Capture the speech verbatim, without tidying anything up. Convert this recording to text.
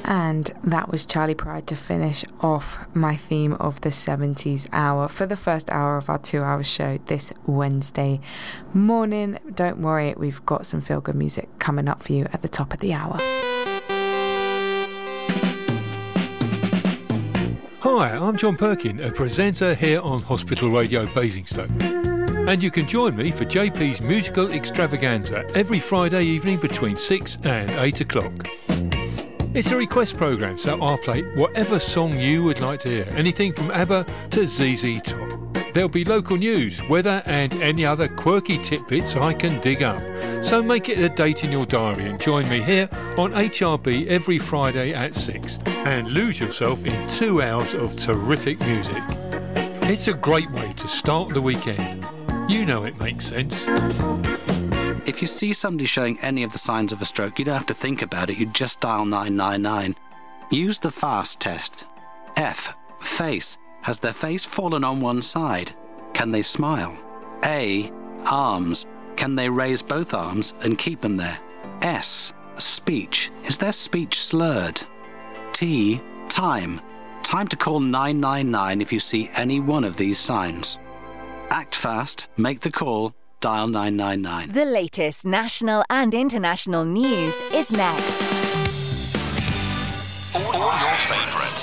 And that was Charlie Pride to finish off my theme of the seventies hour for the first hour of our two-hour show this Wednesday morning. Don't worry, we've got some feel-good music coming up for you at the top of the hour. Hi, I'm John Perkin, a presenter here on Hospital Radio Basingstoke. And you can join me for J P's musical extravaganza every Friday evening between six and eight o'clock. It's a request programme, so I'll play whatever song you would like to hear, anything from ABBA to Z Z Top. There'll be local news, weather and any other quirky tidbits I can dig up. So make it a date in your diary and join me here on H R B every Friday at six and lose yourself in two hours of terrific music. It's a great way to start the weekend. You know it makes sense. If you see somebody showing any of the signs of a stroke, you don't have to think about it, you just dial nine nine nine. Use the FAST test. F. Face. Has their face fallen on one side? Can they smile? A. Arms. Can they raise both arms and keep them there? S. Speech. Is their speech slurred? T. Time. Time to call nine nine nine if you see any one of these signs. Act fast, make the call, dial nine nine nine. The latest national and international news is next. All your favourites.